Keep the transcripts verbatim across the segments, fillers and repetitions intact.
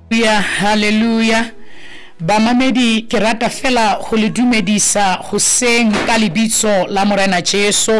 Ya haleluya. Bamamedi ke rata fela go le dumedisa hoseng ka lebitso la Morena Jesu.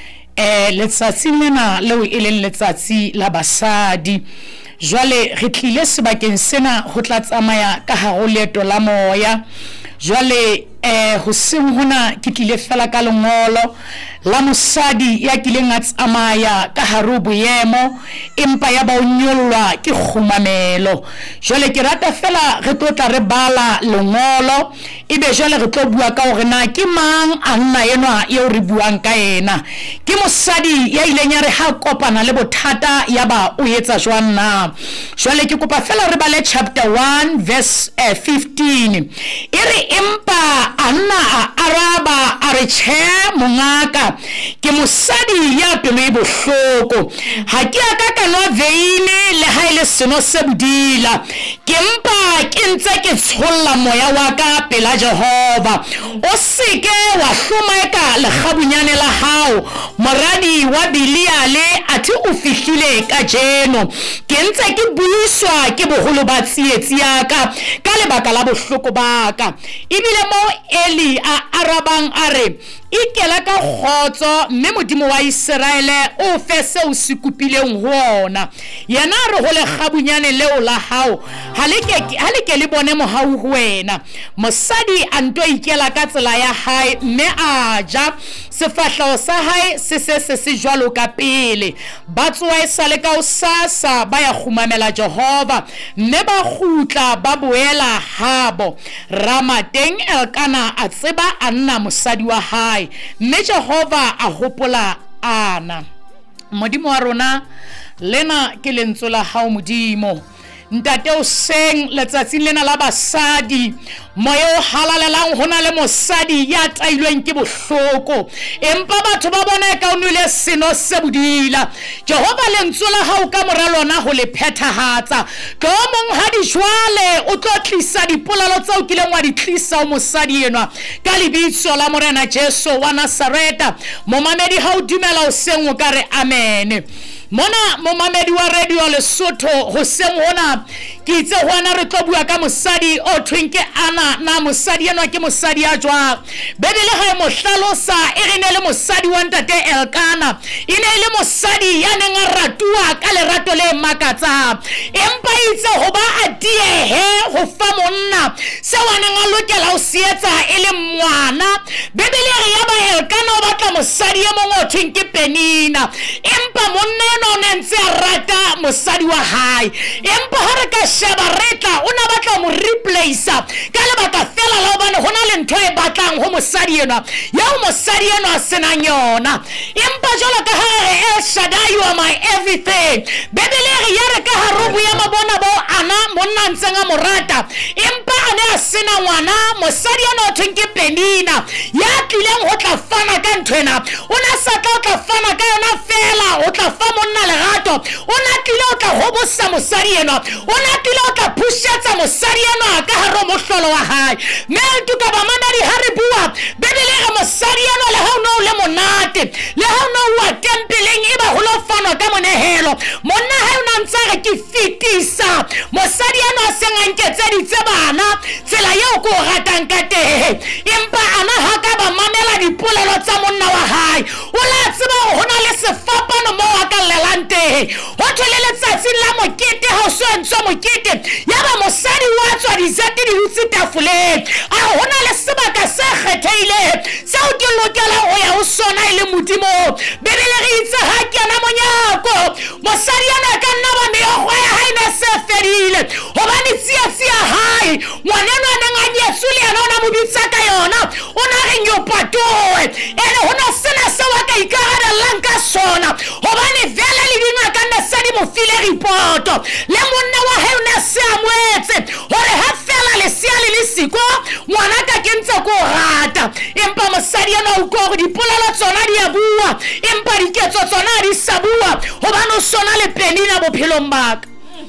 Eh letsatsi lena leo e leng letsatsi la basadi. Jwale re tlile sebakeng sena ho tla tsamaya ka haro leeto la moya. Jwale eh hoseng hona ke tlile fela ka lengolo la mosadi ya kileng a tsamaya ka haro boemo empa ya ba o nyollwa ke kgumamelo. Jwale ke rata fela re tlo tla re bala lengolo ebe jwale re tlo bua ka hore na ke mang a nna enwa eo re buang ka ena. Ke mosadi ya ileng ya re ha kopana le bothata ya ba o etsa jwang na. Jwale ke kopa fela re bale chapter one verse uh, fifteen. Ere empa anna a araba a re tjhe mongaka ke mosadi ya pelo e bohloko ha ke aka ka nwa veine le ha ile seno se bodila ke mpa ke ntse ke tsholla moya wa ka pela Jehova o seke wa hlomaeka le kgabunyane la hao moradi wa Biliale ati o fihlile ka jeno ke ntse ke buiswa ke boholo ba tsietsi ya ka ka lebaka la bohloko ba ka ebile mo Eli a arabang are ikela ka khotso mme modimo wa Israele o fe se o sikupileng ho ona yena re ho le kgabunyane leo la hao haleke haleke le bone mo hau ho wena mosadi a nto ikela ka tsela ya hae mme a ja sefahleho sa hae se se se se jwalo ka pele ba tsoa sale ka o sasa ba ya khumamela Jehova mme ba khutla ba boela habo Ramateng Elkana a tseba a nna mosadi wa hae mme Jehova a hopola ana modimo wa rona lena ke lentswe la hao modimo ntate o seng letsatsi lena la basadi moyo halalelang hona le mosadi ya tailweng ke bohloko empa batho ba bona ka o nwele seno se bodila Jehova lentswe la hao ka mora lona ho le phethahatsa ka mong ha di jwale o tlo tlisa dipolalo tseo kileng wa di tlisa o mosadi enwa ka lebitso la Morena Jesu wa Nazareta momamedi ha o dumela o seng o kare amen mona momamedi wa radio Lesotho ho seng hona ke itse hwana re tlo bua ka mosadi o twinke ana na mosadi enwa ke mosadi ya jwa bebele ha mo hlalosa e re ne le mosadi wa ntate Elkana e ne le mosadi ya neng a ratua ka lerato le makatsa empa itse ho ba atiehe ho fa monna se wana nga lokela o sietsa ele mwana bebele re ya ba Elkana o batla mosadi e mongwe o twinke Penina empa monna no ne ntse rata mosadi wa hae empa ha re ka sheba retla o na batla mo replace ka lebaka fela la hobane hona le ntho e batlang ho mosadi enwa ya o mosadi enwa sena yona empa jwalo ka ha re El Shaddai you are my everything bebele re ya re ka harubu ya mabona bo ana monna ntsenga morata empa ana sena ngwana mosadi enwa o thwenke Penina ya tlileng ho tla fana ka nthwena ona sa tla fana ka yona fela o tla fa monna lerato ona tlile o tla hobosa mosadi enwa ona tlile o tla pushetsa mosadi enwa ka haro mohlolo wa hae mme tuka ba mamadi ha re bua bebele re mosadi enwa le ha no le monate le ha no wa tempeleng e ba ho lo fana ka monehelo monna ha ona ntse re ke fitisa mosadi enwa senga nketse ditse bana tsela eo ko ratang ka tehe empa ana ha ka ba mamela dipolelo tsa monna wa hae o la tseba hona le sefapano mo wa ka lelante ho thole letsatsi la mokete ha o so ntso mokete ya ba mosadi wa tswa dizati di utsi tafuleng a hona le sebaka se kgetheile se o ke lokela ho ya ho sona ile modimo bebele re itse ha ke na monyako mosadi yana ka nna ba meho ya hae na se ferile hobane tsietsi ya hae ngwaneno a neng a nyetsule yana ona mo bitsa ka yona ona re nyopatoe ene hona sena se wa ka ikarabellang ka sona hobane vele le dinga ka nna sadi mo file ripoto le monna wa hae ona se amwetse hore ha fela le sia le le siko ngwana ka ke ntse ko rata empa mosadi yana o go dipolelo tsona di a bua empa diketso tsona di sa bua hobane o sona le Penina bophelong baka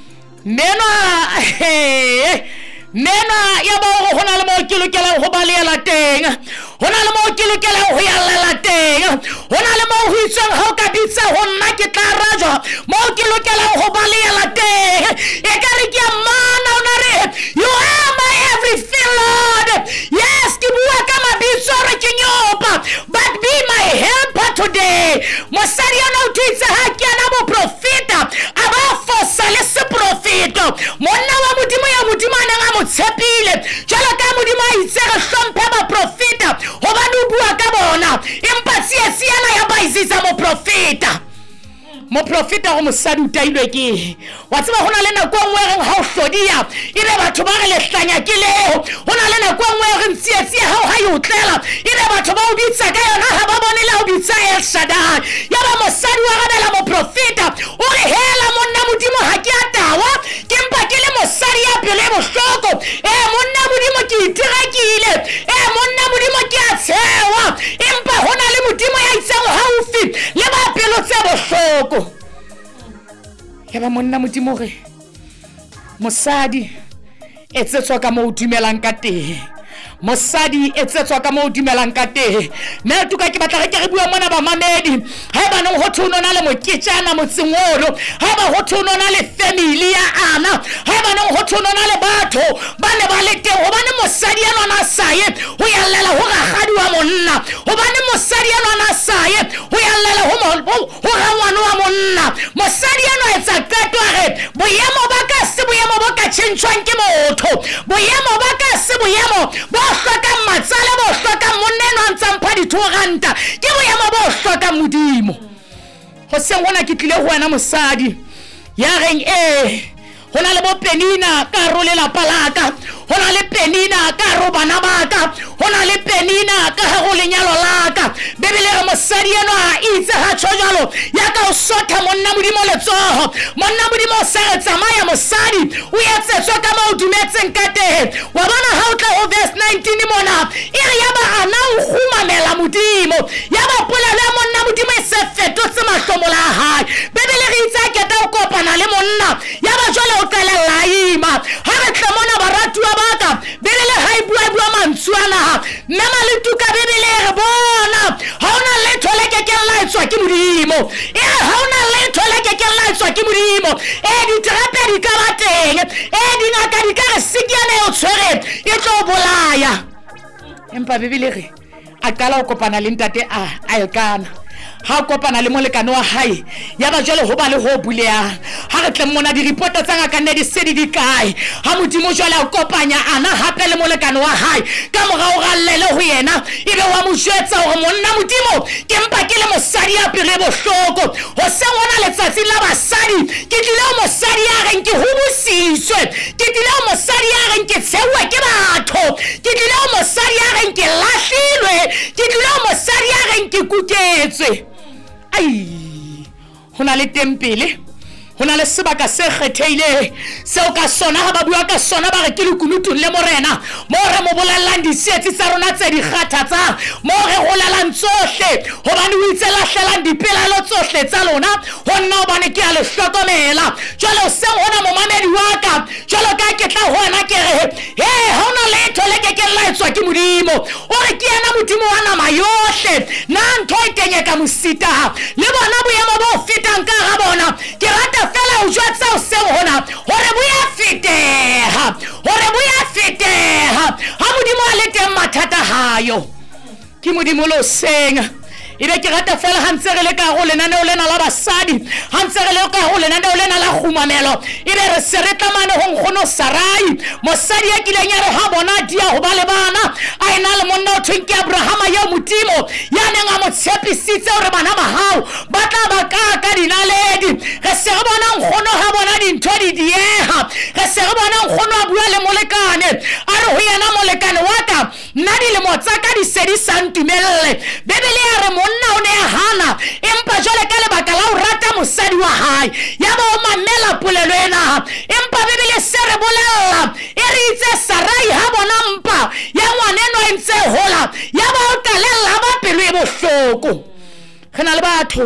mena mena ya ba go hona le mo ke lokela go balela teng hona le mo ke lokela go ya lela teng hona le mo ho itseng ha o ka bitsa ho nna ke tla rajwa mo ke lokela go balela teng e ka re ke mana ona moprofeta go mosadi o tailwe ke wa tseba gona le nako nngwe reng ha o hlodiya ire batho ba re lehlanya ke leo gona le nako nngwe re ntsie ha o ha yo tlela ire batho ba o bitsa ka yona ha ba bonela o bitsa El Shaddai ya ba mosadi wa gabela moprofeta o re hela monna modimo ha ke atawa ke mpa ke le mosadi ya pele bohloko eh monna modimo ke itirekile eh monna modimo ke a tshewa empa hona le modimo ya itseng haufi le ba pelo tse bohloko ya ba monna modimo re mosadi etsetswa ka mo o dumelang ka teng mosadi etsetswa ka mo o dumelang ka teng nna tuka ke batla ke re bua mona ba mamedi ha ba nong ho thuno na le moketjana motsengolo ha ba ho thuno na le family ya ana ha ba nong ho thuno na le batho ba ne ba le teng hobane mosadi ya nona saye ho ya lela ho ragadi wa monna hobane mosadi ya nona saye ho ya lela ho ho rangwana wa monna mosadi ya no etsa qeto re boyemo ba ka se boyemo ba ka tshintshwang ke motho boyemo ba ka se boyemo ba hloka matsala ba hloka moneno a ntsa mpha di-two ranta ke boyemo ba hloka modimo go seng gona ke tlile go wena mosadi ya reng eh go na le bo Penina ka ro le lapa laka go na le Penina ka ro bana baka go na le Penina ka go lenyalo laka bebele re mosadi eno a itse ha tshojalo ya ka o sotha monna modimo letsoho monna modimo o sa re tsamaya mosadi o ya tsetswa ka mo dumetseng ka teng wa bona ha o tla ho verse nineteen mona e re ya ba ana o khumamela modimo ya ba polelo ya monna modimo e se fetotse mahlomola a hae bebele re itse ke ta o kopana le monna ya ba jwale o qala laima ha re tla mona baratuwa baka bebele ha e bua bua mantswana mme maletuka bebele re bona ha ona letho le ke ke laitswa ke modimo e ha ona letho le ke ke laitswa ke modimo e di trape di ka ba teng e di ngaka di ka re sikiane o tshwere e tlo bolaya empa bebele re a qala o kopana le ntate a a ekana ha kopana le molekane wa hae ya ba jwale ho ba le ho buleang ha re tle mona di report tsa ngaka nne di sedi di kae ha modimo jwale a kopanya ana hape le molekane wa hae ka morao ga lele ho yena ebe wa mo jwetsa hore monna modimo ke mpa ke le mosadi ya pere bohloko ho se ngona letsatsi la basadi ke tlile ho mosadi ya reng ke hobositswe ke tlile ho mosadi ya reng ke tshewe ke batho ke tlile ho mosadi ya reng ke lahlilwe ke tlile ho mosadi ya reng ke kuketswe ai hona le tempele hona le sebaka se kgetheile seo ka sona ha ba bua ka sona ba re ke lekunutung le morena mo re mo bolelang disetsi tsa rona tse di kgathatsang mo re golelang tsohle hobane o itse lahlelang dipelalo tsohle tsa lona ho nna hobane ke a le hlokomela jwale o seng hona momamedi wa ka jwalo ka ke tla hona ke re he ha ona letho le ke ke laetswa ke modimo o re ke yena modimo wa nama yohle na ntho e kenyeka mosita le bona boemo bo fetang ka ga bona ke rata fela o jwetsa o seng hona hore bo ya feteha hore bo ya feteha ha modimo a le teng mathata hayo ke modimo lo senga ebe ke rata fela ha ntse re le ka go lenaneo lena la basadi ha ntse re le ka go lenaneo lena la khumamelo ebe re se re tlamane ho nkgono Sarai mosadi ya kileng ya re ha bona dia ho ba le bana a ena le monna o thweng ke Abrahama ya modimo ya neng a mo tshepisitse hore bana ba hao ba tla ba ka ka dinaledi re se re bona nkgono ha bona dintho di dieha re se re bona nkgono a bua le molekane a re ho yena molekane wa ka nna dilemo tsa ka di se di santumelle bebele ya re monna o ne a hana empa jwale ka lebaka la ho rata mosadi wa hae ya ba o mamela polelo ena empa bebele se re bolella e re itse Sarai ha bona mpa ya ngwaneno e ntse hola ya ba o qalella ba pelo e bohloko re na le batho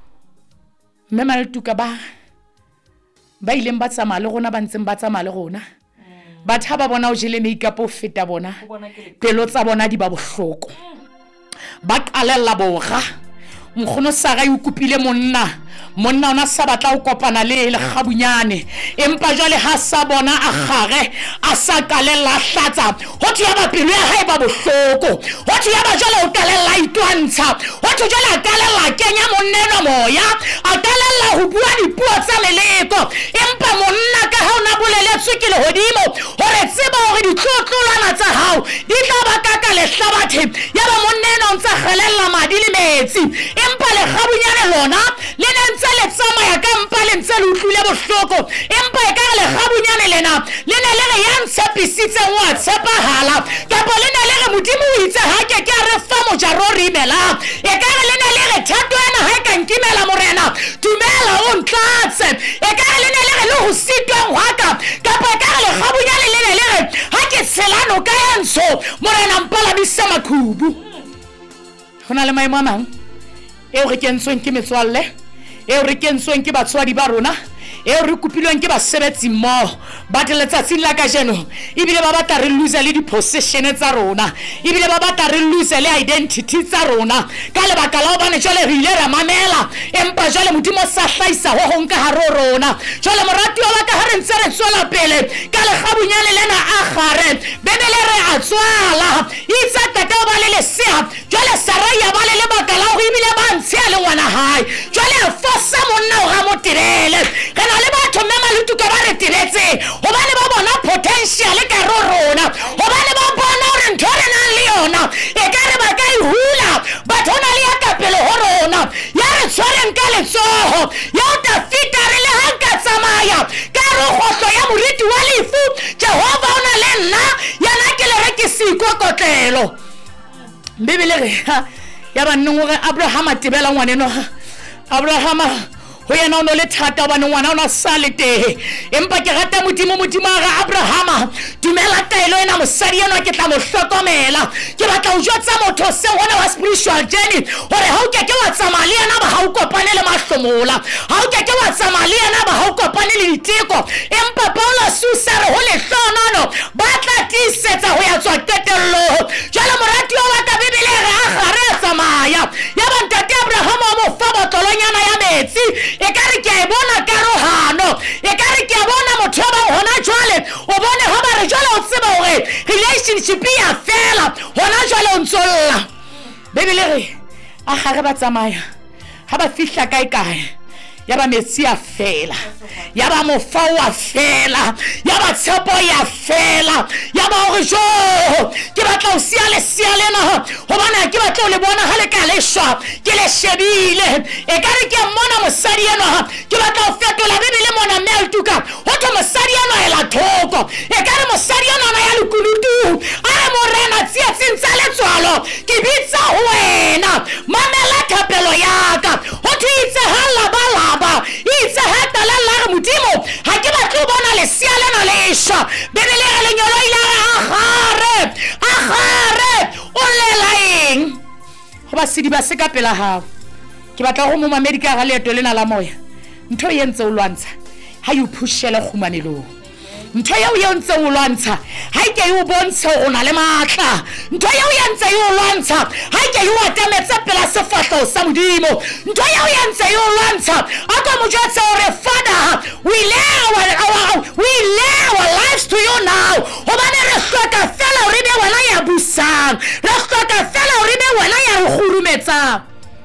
mme maletuka ba ba ileng ba tsamaya le rona ba ntseng ba tsamaya le rona batho ba bona o jele makeup o feta bona pelo tsa bona di ba bohloko ba qalella borra nkgono Sarai o kupile monna monna ona sa batla o kopana le le gabunyane empa jwale ha sa bona a gare a sa qalella hlatsa ho thwe ba pelo ya hae ba bohloko ho thwe ba jwale o qalella itwantsha ho thwe jwale a qalella kenya monneno moya a qalella ho bua dipuo tsa meleko empa monna ka ha ona boleletswe ke lehodimo hore tseba hore ditlotlolwana tsa hao di tla ba ka ka lehlabathe ya ba monneno o ntse kgelella madi le metsi empa le kgabunyane lona le ne ntse le tsamaya ka mpa le ntse le utlwile bohloko empa e ka re le kgabunyane lena le ne le re ya ntshepisitseng wa tshepahala kapa le ne le re modimo o itse ha ke ke a re fa mojaro o re imela e ka re le ne le re thato ena ha e ka nkimela morena dumela o ntlatse e ka re le ne le re le ho sitweng hwaka kapa e ka re le kgabunyane le ne le re ha ke tshelano ka entsho morena mpalamisa makhubu ho na le maemo a mang eo re kentsweng ke metswalle eo re kentsweng ke batswadi ba rona eo re kopilweng ke basebetsi mmoho ba tle letsatsing la kajeno ebile ba batla re lose le di-possession tsa rona ebile ba batla re lose le identity tsa rona ka lebaka la hobane jwale re ile ra mamela empa jwale modimo sa hlahisa ho hong ka hare ho rona jwale moratuwa wa ka ha re ntse re tswela pele ka lekgabunyane lena a gare bebele re a tswala itse tata o ba le lesea jwale Saraya ba le lebaka la hore ebile ba ntshea le ngwana hae jwale a fosa monna o ga mo tebele re na le batho mme maletuka ba re tebetse hobane ba bona potential ka ro rona hobane ba bona hore ntho re nang le yona e ka re ba ka e hula batho na le ya kapele ho rona ya re tshwareng ka letsoho ya o ta fita re le hanka tsamaya ka ro kgotlo ya moriti wa lefu Jehova o na le nna yana ke le re ke sikokotlelo Bibele re ya ba nneng hore Abraham a tebela ngwaneno Abraham ho yena o no le thata ba ngwana ona sa le tehe empa ke rata modimo modimo ga Abraham dumela taelo ena mosadi ena ke tla mo hlokomela ke batla ho jwetsa motho se hona wa spiritual journey hore ha o ke ke wa tsamaya yana ba ha o kopane le mahlomola ha o ke ke wa tsamaya yana ba ha o kopane le diteko empa Paulo susare ho le hlonono ba tla tisetsa ho ya tswa tetello jalo morati wa ka Bibele re a gare tsamaya ya ba ntate Abraham mo fa botolonyana ya metsi e ka re ke bona karohano e ka re ke bona motho ba hona jwale o bone ha ba re jwale o tseba hore relationship ya fela hona jwale o ntsolla Bibele re a gare ba tsamaya ha ba fihla kae kae ya ba metsi a fela ya ba mofa wa fela ya ba tshepo ya fela ya ba hore jo ke batla o sia le sia lena hobane ke batla o le bona ha le ka le shwa ke le shebile e ka re ke mmona mosadi ena ke batla o fetola Bibele mona mme tuka ho tlo mosadi ena ela thoko e ka re mosadi ena ya lekulutu a re morena tsietsing tsa letswalo ke bitsa ho wena mamela thapelo ya ka ho thitse ha la ba itse ha tala la modimo ha ke batla bona le sia lena le shwa Bibele re le nyolo ile agare agare o le laeng ho ba sidi ba se ka pela hao ke batla go mo America ga leeto lena la moya ntho e ntse o lwantsha ha you pushela khumanelo ntho yeo ye ntse o lwantsha ha ke e o bontsha o na le matla ntho yeo ye ntse e o lwantsha ha ke e o atametse pela sefatlo sa modimo ntho yeo ye ntse e o lwantsha a ka mo jwetsa hore Father we lay our, our we lay our lives to you now hobane re hloka fela hore be wena ya busang re hloka fela hore be wena ya re khurumetsang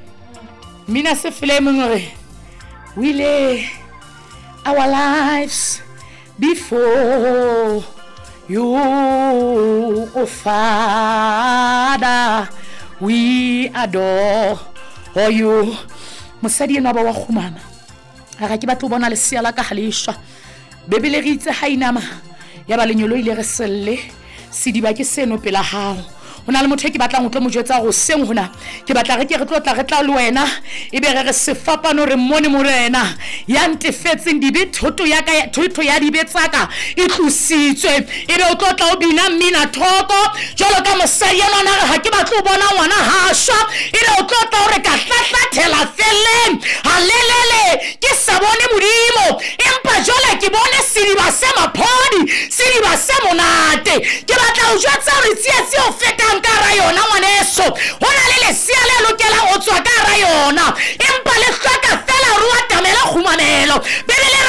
mina se filemo ngore we lay our lives before you, oh Father, we adore you. Mosadi ena ba wa khumama aga ke batlo bona le sia la ka halishwa Bibele re itse ha inama ya ba lenyolo ile re selle sidiba ke seno pela hao hona le motho ke batlang ho tlo mo jwetsa go seng hona ke batla re ke re tlo tla re tla le wena e be re re sefapano re mmone morena ya ntefetseng dibe thoto ya ka thoto ya dibe tsaka e tlositswe e be o tlo tla o bina mmina thoko jalo ka mosadi ya lona ha ke batlo bona ngwana ha shwa e be o tlo tla o re ka tlatlathela felleng halelele ke sa bone modimo empa jalo ke bone sidiba se maphodi sidiba se monate ke batla o jwetsa re tsietsi o feta ka ra yona ngwaneso hona le lesia le lokelang ho tswa ka ra yona empa le hloka fela ruwa tamela khumanelo Bibele